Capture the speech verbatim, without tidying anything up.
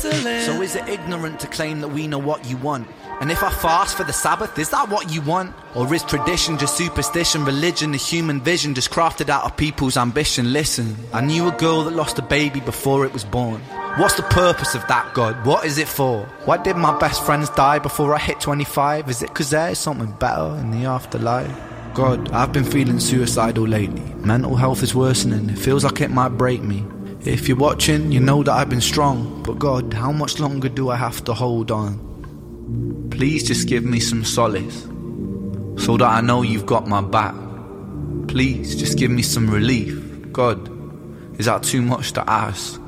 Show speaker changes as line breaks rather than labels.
So is it ignorant to claim that we know what you want? And if I fast for the Sabbath, is that what you want? Or is tradition just superstition, religion, the human vision just crafted out of people's ambition? Listen, I knew a girl that lost a baby before it was born. What's the purpose of that, God? What is it for? Why did my best friends die before I hit twenty-five? Is it cause there is something better in the afterlife? God, I've been feeling suicidal lately. Mental health is worsening, it feels like it might break me. If you're watching, you know that I've been strong. But God, how much longer do I have to hold on? Please just give me some solace, so that I know you've got my back. Please just give me some relief. God, is that too much to ask?